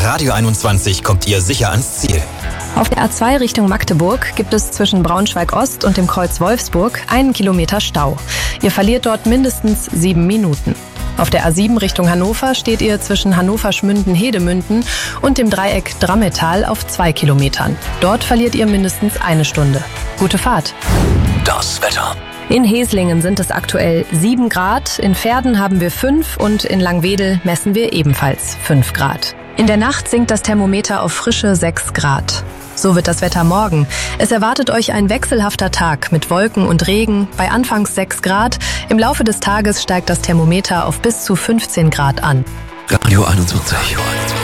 Radio 21 kommt ihr sicher ans Ziel. Auf der A2 Richtung Magdeburg gibt es zwischen Braunschweig-Ost und dem Kreuz Wolfsburg 1 Kilometer Stau. Ihr verliert dort mindestens 7 Minuten. Auf der A7 Richtung Hannover steht ihr zwischen Hannover-Schmünden-Hedemünden und dem Dreieck Drammetal auf 2 Kilometern. Dort verliert ihr mindestens 1 Stunde. Gute Fahrt. Das Wetter. In Heslingen sind es aktuell 7 Grad, in Verden haben wir 5 und in Langwedel messen wir ebenfalls 5 Grad. In der Nacht sinkt das Thermometer auf frische 6 Grad. So wird das Wetter morgen. Es erwartet euch ein wechselhafter Tag mit Wolken und Regen bei anfangs 6 Grad. Im Laufe des Tages steigt das Thermometer auf bis zu 15 Grad an. Radio 21.